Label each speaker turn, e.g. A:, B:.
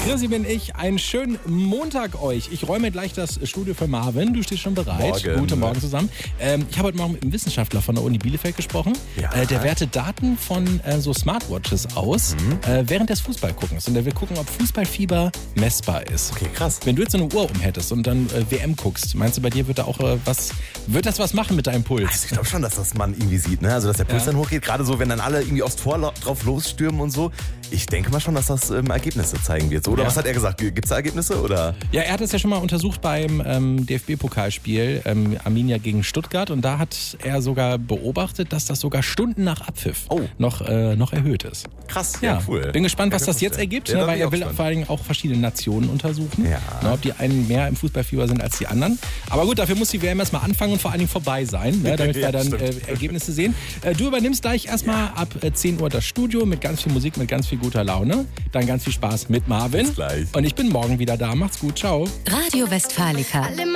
A: Chrissy bin ich. Einen schönen Montag euch. Ich räume gleich das Studio für Marvin. Du stehst schon bereit.
B: Morgen.
A: Guten Morgen zusammen. Ich habe heute Morgen mit einem Wissenschaftler von der Uni Bielefeld gesprochen.
B: Ja.
A: Der wertet Daten von so Smartwatches aus während des Fußballguckens. Und der will gucken, ob Fußballfieber messbar ist.
B: Okay, krass.
A: Wenn du jetzt so eine Uhr umhättest und dann WM guckst, meinst du, bei dir wird da auch wird das was machen mit deinem Puls?
B: Also ich glaube schon, dass das man irgendwie sieht, ne? Also dass der Puls dann hochgeht, gerade so, wenn dann alle irgendwie aufs Tor drauf losstürmen und so. Ich denke mal schon, dass das Ergebnisse zeigen wird. So, oder was hat er gesagt? Gibt es da Ergebnisse? Oder?
A: Ja, er hat das ja schon mal untersucht beim DFB-Pokalspiel Arminia gegen Stuttgart. Und da hat er sogar beobachtet, dass das sogar Stunden nach Abpfiff noch erhöht ist.
B: Krass, ja, cool.
A: Bin gespannt, was das jetzt ergibt,
B: Ja,
A: weil er will vor allen Dingen auch verschiedene Nationen untersuchen.
B: Ja.
A: Ob die einen mehr im Fußballfieber sind als die anderen. Aber gut, dafür muss die WM erstmal anfangen und vor allen Dingen vorbei sein, damit wir dann Ergebnisse sehen. Du übernimmst gleich erstmal ab 10 Uhr das Studio mit ganz viel Musik, mit ganz viel guter Laune. Dann ganz viel Spaß mit Marvin.
B: Bis gleich.
A: Und ich bin morgen wieder da. Macht's gut. Ciao.
C: Radio Westfalica.